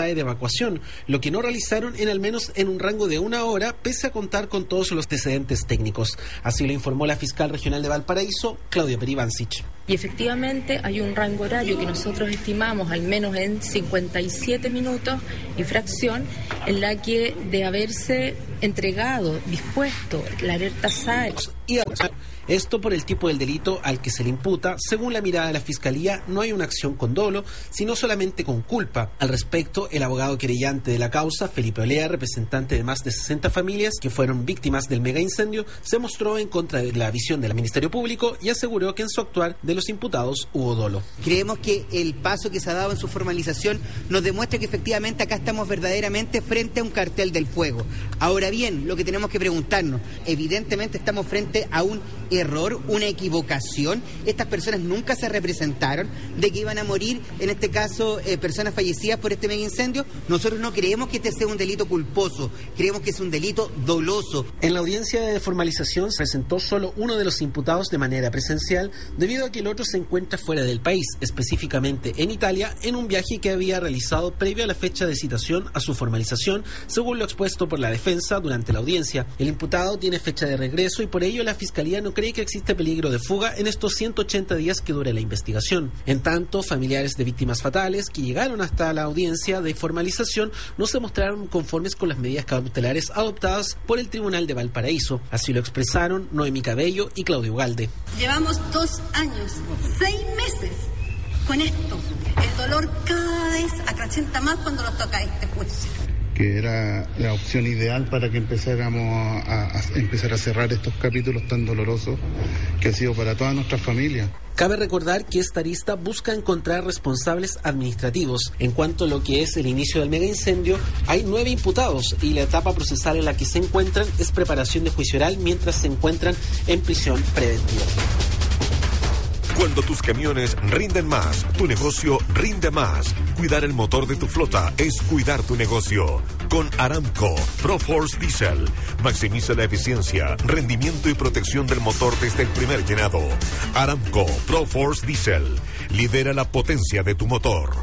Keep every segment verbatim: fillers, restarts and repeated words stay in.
de evacuación, lo que no realizaron en al menos en un rango de una hora, pese a contar con todos los antecedentes técnicos. Así lo informó la fiscal regional de Valparaíso, Claudia Peribancic. Y efectivamente hay un rango horario que nosotros estimamos al menos en cincuenta y siete minutos y fracción, en la que de haberse entregado, dispuesto la alerta S A E. Y esto por el tipo del delito al que se le imputa. Según la mirada de la Fiscalía, no hay una acción con dolo, sino solamente con culpa. Al respecto, el abogado querellante de la causa, Felipe Olea, representante de más de sesenta familias que fueron víctimas del mega incendio, se mostró en contra de la visión del Ministerio Público y aseguró que en su actuar de los imputados hubo dolo. Creemos que el paso que se ha dado en su formalización nos demuestra que efectivamente acá estamos verdaderamente frente a un cartel del fuego. Ahora bien, lo que tenemos que preguntarnos, evidentemente estamos frente a un error, una equivocación. Estas personas nunca se representaron de que iban a morir, en este caso, eh, personas fallecidas por este mega incendio. Nosotros no creemos que este sea un delito culposo, creemos que es un delito doloso. En la audiencia de formalización se presentó solo uno de los imputados de manera presencial, debido a que el otro se encuentra fuera del país, específicamente en Italia, en un viaje que había realizado previo a la fecha de citación a su formalización, según lo expuesto por la defensa durante la audiencia. El imputado tiene fecha de regreso y por ello la Fiscalía no cree que existe peligro de fuga en estos ciento ochenta días que dure la investigación. En tanto, familiares de víctimas fatales que llegaron hasta la audiencia de formalización no se mostraron conformes con las medidas cautelares adoptadas por el Tribunal de Valparaíso. Así lo expresaron Noemí Cabello y Claudio Ugalde. Llevamos dos años, seis meses con esto. El dolor cada vez acrecienta más cuando nos toca este juicio. Que era la opción ideal para que empezáramos a, a empezar a cerrar estos capítulos tan dolorosos que ha sido para todas nuestras familias. Cabe recordar que esta arista busca encontrar responsables administrativos. En cuanto a lo que es el inicio del mega incendio, hay nueve imputados y la etapa procesal en la que se encuentran es preparación de juicio oral mientras se encuentran en prisión preventiva. Cuando tus camiones rinden más, tu negocio rinde más. Cuidar el motor de tu flota es cuidar tu negocio. Con Aramco ProForce Diesel, maximiza la eficiencia, rendimiento y protección del motor desde el primer llenado. Aramco ProForce Diesel, lidera la potencia de tu motor.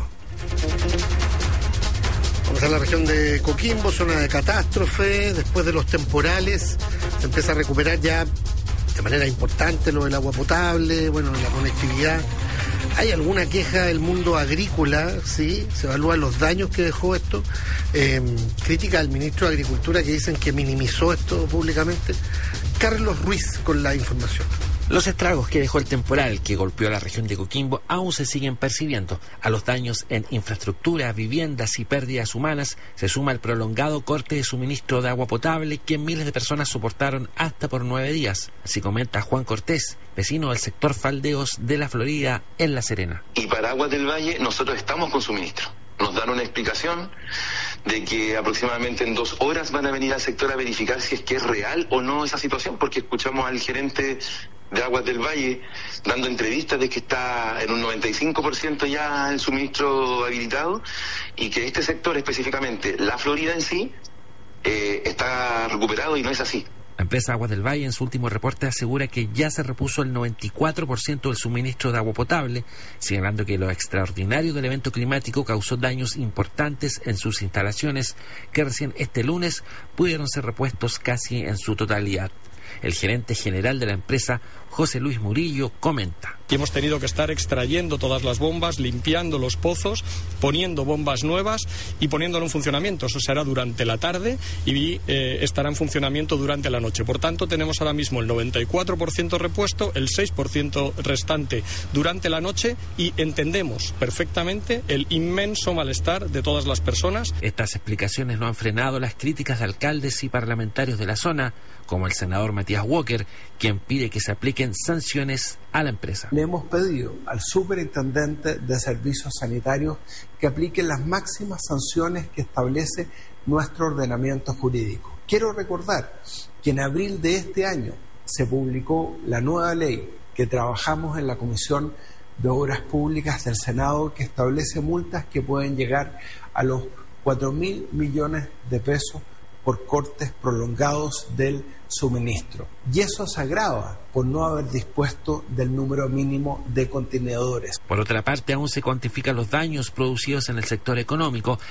Vamos a la región de Coquimbo, zona de catástrofe. Después de los temporales se empieza a recuperar ya de manera importante lo del agua potable, bueno, la conectividad. ¿Hay alguna queja del mundo agrícola? Sí, se evalúan los daños que dejó esto. Eh, crítica al ministro de Agricultura que dicen que minimizó esto públicamente. Carlos Ruiz con la información. Los estragos que dejó el temporal que golpeó a la región de Coquimbo aún se siguen percibiendo. A los daños en infraestructura, viviendas y pérdidas humanas se suma el prolongado corte de suministro de agua potable que miles de personas soportaron hasta por nueve días. Así comenta Juan Cortés, vecino del sector Faldeos de la Florida, en La Serena. Y para Aguas del Valle nosotros estamos con suministro. Nos dan una explicación de que aproximadamente en dos horas van a venir al sector a verificar si es que es real o no esa situación, porque escuchamos al gerente de Aguas del Valle dando entrevistas de que está en un noventa y cinco por ciento ya el suministro habilitado y que este sector específicamente, la Florida en sí, eh, está recuperado y no es así. La empresa Aguas del Valle en su último reporte asegura que ya se repuso el noventa y cuatro por ciento del suministro de agua potable, señalando que lo extraordinario del evento climático causó daños importantes en sus instalaciones que recién este lunes pudieron ser repuestos casi en su totalidad. El gerente general de la empresa, José Luis Murillo, comenta. Y hemos tenido que estar extrayendo todas las bombas, limpiando los pozos, poniendo bombas nuevas y poniéndolo en funcionamiento. Eso se hará durante la tarde y eh, estará en funcionamiento durante la noche. Por tanto, tenemos ahora mismo el noventa y cuatro por ciento repuesto, el seis por ciento restante durante la noche y entendemos perfectamente el inmenso malestar de todas las personas. Estas explicaciones no han frenado las críticas de alcaldes y parlamentarios de la zona, como el senador Matías Walker, quien pide que se apliquen sanciones a la empresa. Le hemos pedido al superintendente de servicios sanitarios que aplique las máximas sanciones que establece nuestro ordenamiento jurídico. Quiero recordar que en abril de este año se publicó la nueva ley que trabajamos en la Comisión de Obras Públicas del Senado, que establece multas que pueden llegar a los cuatro mil millones de pesos por cortes prolongados del suministro. Y eso se agrava por no haber dispuesto del número mínimo de contenedores. Por otra parte, aún se cuantifican los daños producidos en el sector económico.